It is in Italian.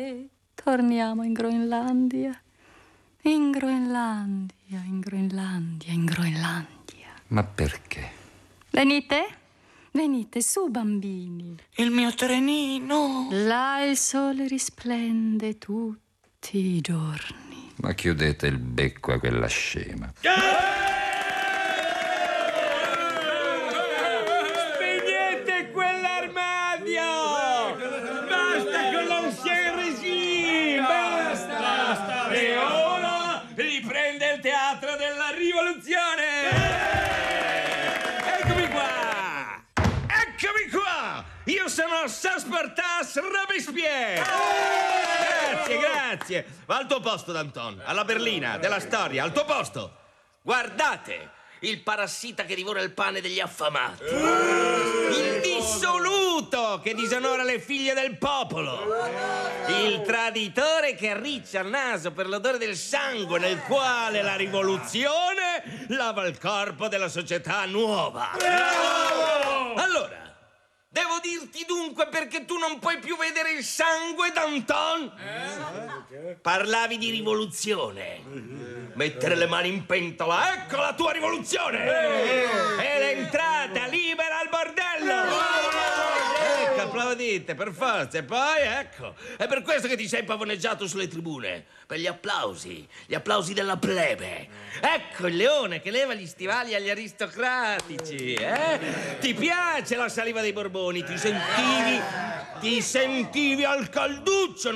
Torniamo in Groenlandia. In Groenlandia, in Groenlandia, in Groenlandia. Ma perché? Venite? Venite su, bambini. Il mio trenino. Là il sole risplende tutti i giorni. Ma chiudete il becco a quella scema. Spegnete quell'armadio! Basta con l'ancien regime! Basta! E ora riprende il teatro della rivoluzione! Eccomi qua! Eccomi qua! Io sono Saint-Spartas Robespierre! Grazie, grazie! Va al tuo posto, Danton, alla berlina della storia, al tuo posto! Guardate! Il parassita che divora il pane degli affamati. Il dissoluto che disonora le figlie del popolo. Il traditore che arriccia il naso per l'odore del sangue nel quale la rivoluzione lava il corpo della società nuova. Allora, devo dirti dunque perché tu non puoi più vedere il sangue, Danton? Parlavi di rivoluzione. Mettere le mani in pentola, ecco la tua rivoluzione! E l'entrata libera al bordello! Ecco, applaudite, per forza. E poi, ecco, è per questo che ti sei pavoneggiato sulle tribune. Per gli applausi della plebe. Ecco il leone che leva gli stivali agli aristocratici, eh? Ti piace la saliva dei Borboni? Ti sentivi al calduccio